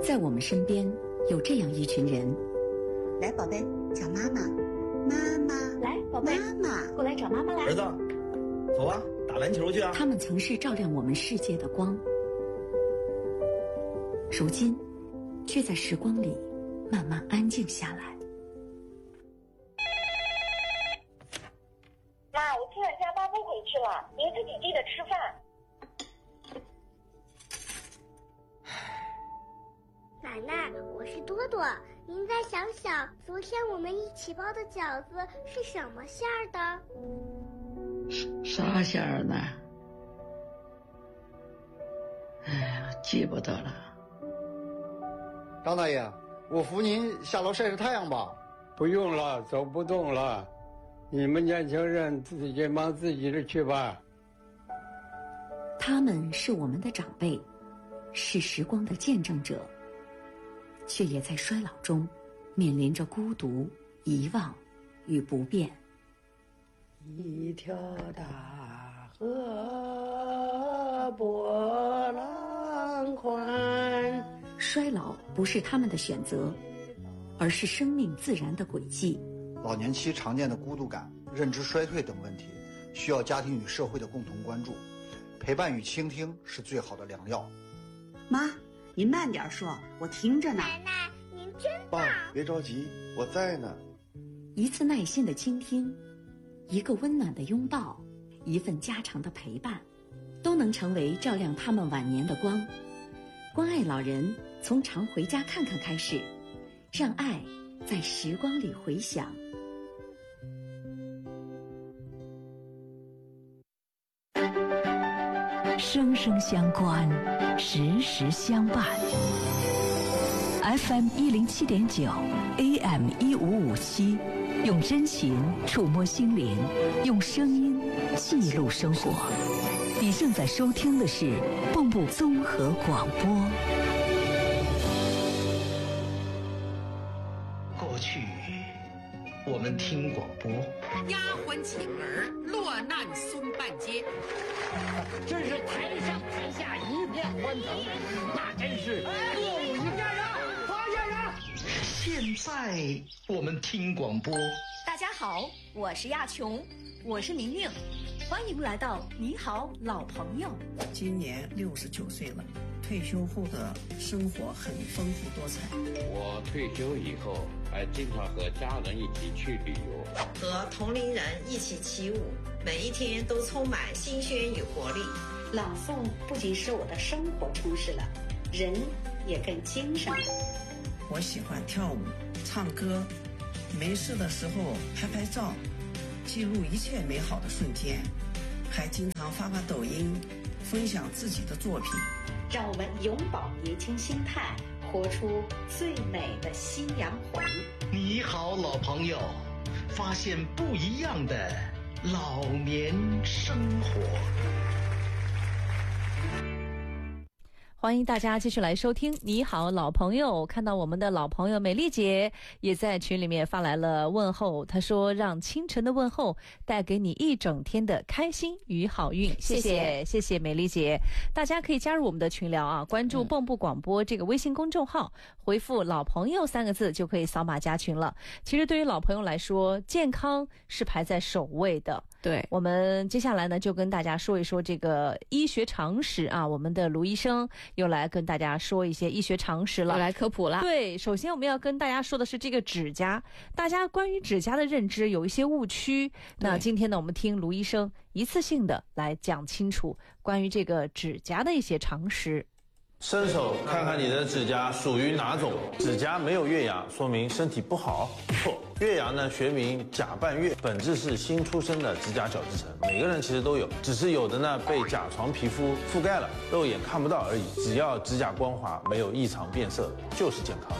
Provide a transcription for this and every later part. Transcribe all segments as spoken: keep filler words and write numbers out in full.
在我们身边有这样一群人， 来，宝贝，叫妈妈，妈妈， 来，宝贝， 妈妈， 过来找妈妈来。 儿子，走啊，打篮球去啊！ 他们曾是照亮我们世界的光，如今却在时光里慢慢安静下来。 妈，我今晚加班不回去了，您自己记得吃饭。 奶奶，我是多多，您再想想，昨天我们一起包的饺子是什么馅儿的？ 啥馅儿呢？哎呀，记不得了。 张大爷，我扶您下楼晒晒太阳吧。 不用了，走不动了，你们年轻人自己忙自己的去吧。 他们是我们的长辈，是时光的见证者，却也在衰老中面临着孤独、遗忘与不变。 一条大河波浪宽。 衰老不是他们的选择，而是生命自然的轨迹。 老年期常见的孤独感、认知衰退等问题，需要家庭与社会的共同关注。陪伴与倾听是最好的良药。 妈，您慢点说，我听着呢。 奶奶，您真棒！爸，别着急，我在呢。 一次耐心的倾听，一个温暖的拥抱，一份家常的陪伴，都能成为照亮他们晚年的光。关爱老人，从常回家看看开始，让爱在时光里回响。 生生相关，时时相伴。F M 一零七点九 ，A M 一五五七，用真情触摸心灵，用声音记录生活。你正在收听的是蚌埠综合广播。 过去，我们听广播。 丫鬟请儿，落难孙半截。 真是台上台下一片欢腾，那真是歌舞一家人，发现人。 现在我们听广播。 大家好，我是亚琼，我是明明，欢迎来到你好老朋友。 今年六十九岁了，退休后的生活很丰富多彩。 我退休以后还经常和家人一起去旅游， 和同龄人一起起舞，每一天都充满新鲜与活力。 朗诵不仅使我的生活充实了，人也更精神了。 我喜欢跳舞、唱歌，没事的时候拍拍照，记录一切美好的瞬间，还经常发发抖音，分享自己的作品。 让我们永葆年轻心态，活出最美的夕阳红。 你好，老朋友，发现不一样的老年生活。 欢迎大家继续来收听你好老朋友。看到我们的老朋友美丽姐也在群里面发来了问候，她说让清晨的问候带给你一整天的开心与好运。谢谢谢谢美丽姐。大家可以加入我们的群聊啊，关注蚌埠广播这个微信公众号，回复老朋友三个字就可以扫码加群了。其实对于老朋友来说，健康是排在首位的。对，我们接下来呢就跟大家说一说这个医学常识啊，我们的卢医生又来跟大家说一些医学常识了， 又来科普了。对，首先我们要跟大家说的是这个指甲，大家关于指甲的认知有一些误区。那今天呢，我们听卢医生一次性的来讲清楚关于这个指甲的一些常识。 伸手看看你的指甲属于哪种，指甲没有月牙，说明身体不好。错，月牙呢学名甲半月，本质是新出生的指甲角质层，每个人其实都有，只是有的呢被甲床皮肤覆盖了，肉眼看不到而已。只要指甲光滑，没有异常变色，就是健康的。指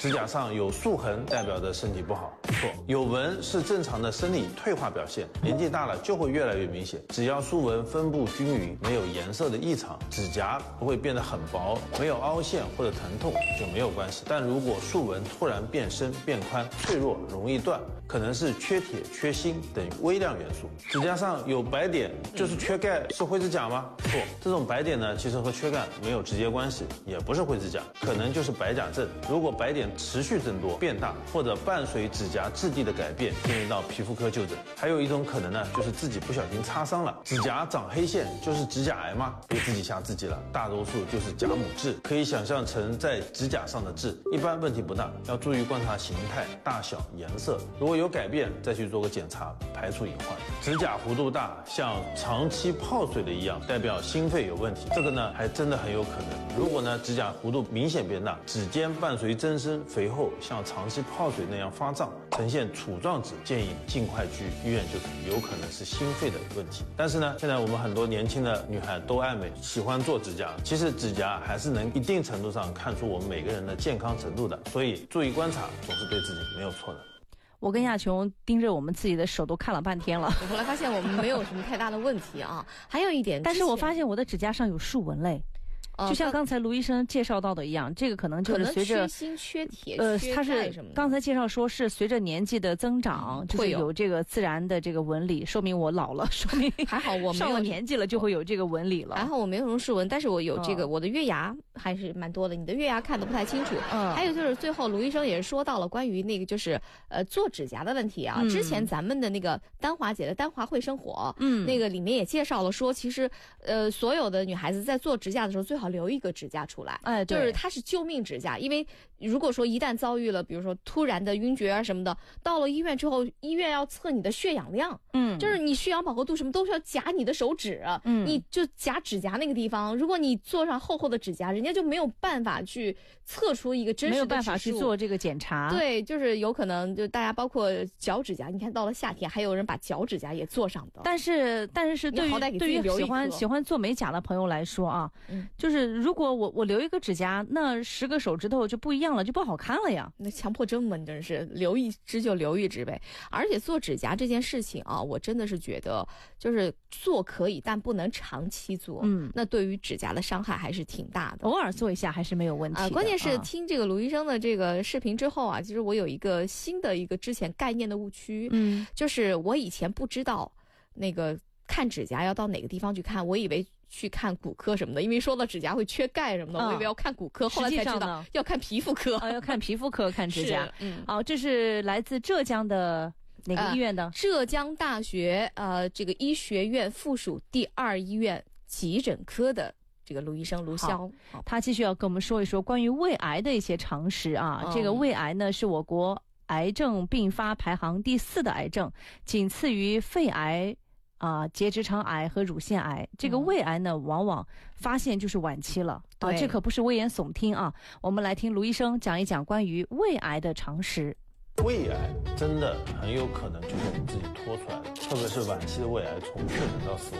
指甲上有竖痕代表着身体不好，错。有纹是正常的生理退化表现，年纪大了就会越来越明显。只要竖纹分布均匀，没有颜色的异常，指甲不会变得很薄，没有凹陷或者疼痛就没有关系。但如果竖纹突然变深、变宽、脆弱、容易断，可能是缺铁、缺锌等微量元素。指甲上有白点，就是缺钙，是灰指甲吗？错，这种白点呢，其实和缺钙没有直接关系，也不是灰指甲，可能就是白甲症。如果白点持续增多、变大，或者伴随指甲质地的改变，建议到皮肤科就诊。还有一种可能呢，就是自己不小心擦伤了，指甲长黑线，就是指甲癌吗？别自己吓自己了，大多数就是甲母痣，可以想象成在指甲上的痣，一般问题不大，要注意观察形态、大小、颜色，如果有改变，再去做个检查，排除隐患。指甲弧度大，像长期泡水的一样，代表心肺有问题，这个呢还真的很有可能。如果呢指甲弧度明显变大，指尖伴随增生、肥厚，像长期泡水那样发胀，呈现杵状指，建议尽快去医院就诊，有可能是心肺的问题。但是呢，现在我们很多年轻的女孩都爱美，喜欢做指甲，其实指甲还是能一定程度上看出我们每个人的健康程度的，所以注意观察总是对自己没有错的。 我跟亚琼盯着我们自己的手都看了半天了， 我后来发现我们没有什么太大的问题啊。还有一点， 但是我发现我的指甲上有竖纹嘞。就像刚才卢医生介绍到的一样，这个可能就是随着缺锌、缺铁、 呃， 缺他是刚才介绍说是随着年纪的增长，嗯、就是有这个自然的这个纹理，说明我老了，说明还好我上了年纪了就会有这个纹理了。 还好我没有什么竖纹，但是我有这个、嗯、我的月牙还是蛮多的。你的月牙看得不太清楚。嗯。还有就是最后卢医生也是说到了关于那个就是呃做指甲的问题啊。嗯、之前咱们的那个丹华姐的丹华会生活，嗯，那个里面也介绍了说，其实呃所有的女孩子在做指甲的时候最好留一个指甲出来， 哎， 就是它是救命指甲，因为如果说一旦遭遇了，比如说突然的晕厥啊什么的，到了医院之后，医院要测你的血氧量，嗯，就是你血氧饱和度什么都是要夹你的手指，嗯，你就夹指甲那个地方，如果你做上厚厚的指甲，人家就没有办法去测出一个真实的指数， 没有办法去做这个检查， 对，就是有可能就大家包括脚指甲，你看到了夏天，还有人把脚指甲也做上的， 但是但是是对于对于喜欢喜欢做美甲的朋友来说啊，嗯，就是如果我我留一个指甲，那十个手指头就不一样了，就不好看了呀。 那强迫症嘛，你真是留一只就留一只呗。而且做指甲这件事情啊，我真的是觉得就是做可以，但不能长期做。嗯，那对于指甲的伤害还是挺大的。 偶尔做一下还是没有问题的。 啊，关键是听这个卢医生的这个视频之后啊，其实我有一个新的一个之前概念的误区，嗯，就是我以前不知道那个看指甲要到哪个地方去看，我以为去看骨科什么的，因为说到指甲会缺钙什么的，嗯、我以为要看骨科，后来才知道要看皮肤科， 啊、要看皮肤科看指甲。嗯，好，这是来自浙江的哪个医院的？呃、 浙江大学呃这个医学院附属第二医院急诊科的这个卢医生卢潇， 他继续要跟我们说一说关于胃癌的一些常识啊。嗯、这个胃癌呢是我国癌症并发排行第四的癌症，仅次于肺癌。啊，结直肠癌和乳腺癌，这个胃癌呢，嗯、往往发现就是晚期了啊，这可不是危言耸听啊。我们来听卢医生讲一讲关于胃癌的常识。 胃癌真的很有可能就是我们自己拖出来的，特别是晚期的胃癌，从确诊到死亡。